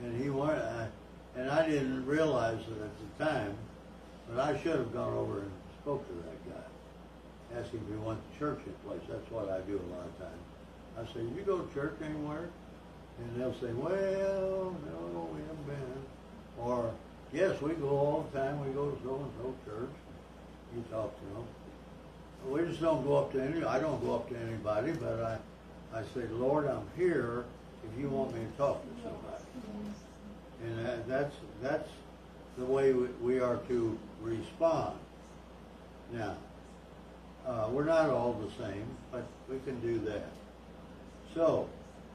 And he went, and I didn't realize it at the time, but I should have gone over and spoke to that guy, asked him if he went to church in place. That's what I do a lot of times. I say, you go to church anywhere? And they'll say, well, no, we haven't been. Or, yes, we go all the time. We go to so-and-so church. You talk to them. We just don't go up to I don't go up to anybody, but I say, Lord, I'm here if you want me to talk to somebody. And that's the way we are to respond. Now, we're not all the same, but we can do that. So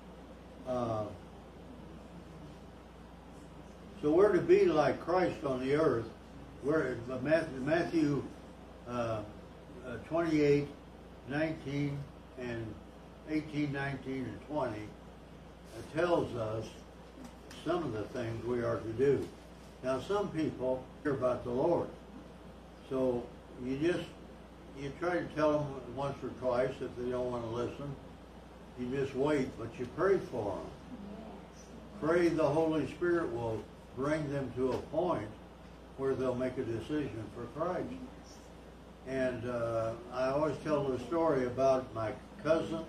we're to be like Christ on the earth. We're Matthew 28, 19, and 18, 19, and 20 tells us some of the things we are to do. Now, some people hear about the Lord, so you try to tell them once or twice. If they don't want to listen, you just wait, but you pray for them. Pray the Holy Spirit will bring them to a point where they'll make a decision for Christ. And I always tell the story about my cousin.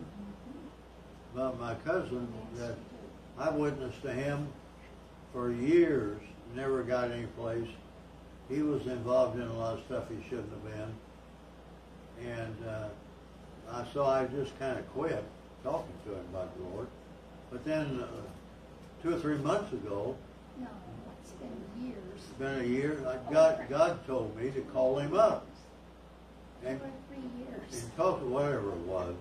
That I witnessed to him for years, never got any place. He was involved in a lot of stuff he shouldn't have been. And so I just kind of quit talking to him about the Lord. But then 2 or 3 months ago, no, it's been years. It's been a year. God told me to call him up. And 3 years. And talk to whatever it was.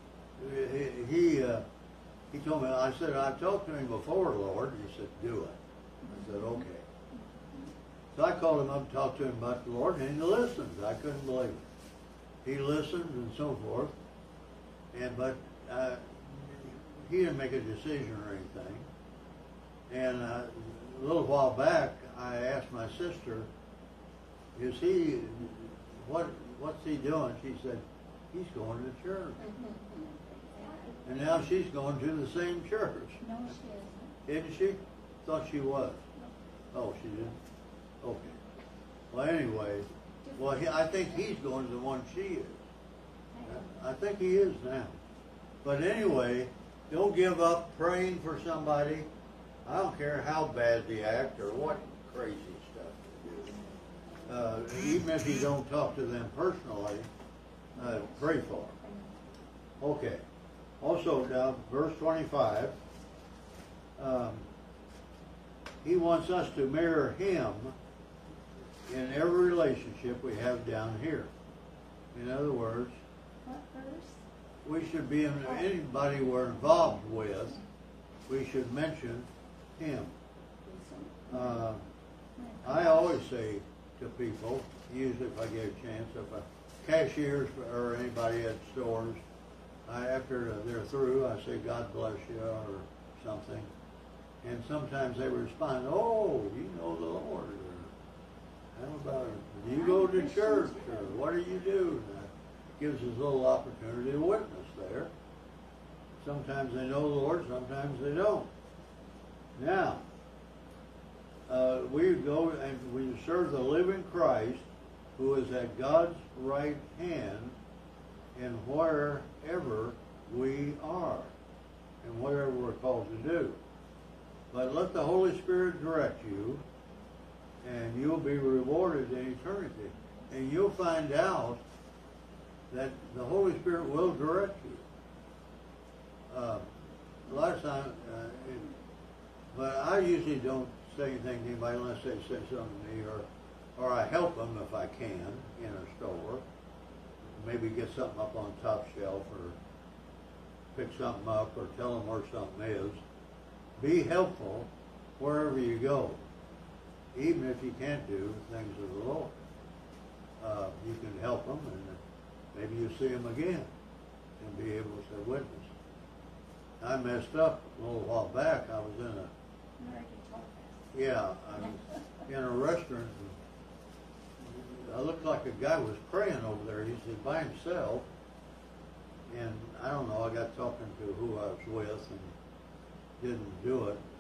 He told me, I said, I talked to him before, Lord. He said, do it. I said, okay. So I called him up and talked to him about the Lord, and he listened. I couldn't believe it. He listened and so forth. But he didn't make a decision or anything. And a little while back, I asked my sister, what's he doing? She said, he's going to church. And now she's going to the same church. No, she isn't. Isn't she? Thought she was. Oh, she didn't? Okay. Well, anyway, I think he's going to the one she is. I think he is now. But anyway, don't give up praying for somebody. I don't care how bad they act or what crazy stuff they do. Even if you don't talk to them personally, pray for them. Okay. Also, now, verse 25, he wants us to mirror him in every relationship we have down here. In other words, what verse? We should be anybody we're involved with, we should mention him. I always say to people, usually if I get a chance, if cashiers or anybody at stores, after they're through, I say, God bless you, or something. And sometimes they respond, oh, you know the Lord, or how about it? Do you go to church, or what do you do? And that gives us a little opportunity to witness there. Sometimes they know the Lord, sometimes they don't. Now, we go and we serve the living Christ, who is at God's right hand, in wherever we are and whatever we're called to do. But let the Holy Spirit direct you, and you'll be rewarded in eternity. And you'll find out that the Holy Spirit will direct you. A lot of times, but I usually don't say anything to anybody unless they say something to me, or I help them if I can in a store. Maybe get something up on the top shelf, or pick something up, or tell them where something is. Be helpful wherever you go, even if you can't do things of the Lord. You can help them, and maybe you see them again and be able to witness. I messed up a little while back. I was in a restaurant. I looked like a guy was praying over there. He said by himself, and I don't know. I got talking to who I was with and didn't do it.